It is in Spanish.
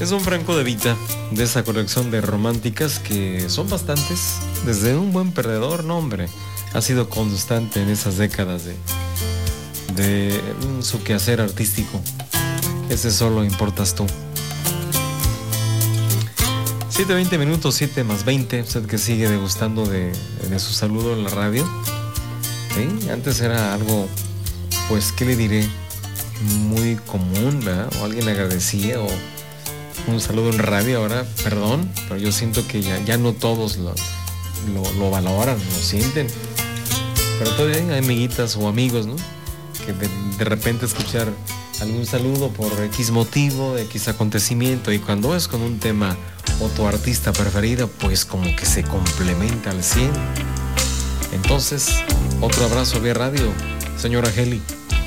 Es un Franco De Vita, de esa colección de románticas que son bastantes. Desde Un Buen Perdedor, no hombre, ha sido constante en esas décadas de su quehacer artístico. Ese solo importas tú. 7:20 minutos, 7 más 20. Usted que sigue degustando de su saludo en la radio. ¿Sí? Antes era algo, pues, ¿qué le diré? Muy común, ¿verdad? O alguien le agradecía, o un saludo en radio. Ahora, perdón, pero yo siento que ya no todos lo valoran, lo sienten. Pero todavía hay amiguitas o amigos, ¿no? Que de repente escuchar algún saludo por X motivo, X acontecimiento, y cuando es con un tema o tu artista preferido, pues como que se complementa al 100. Entonces, otro abrazo vía radio, señora Heli.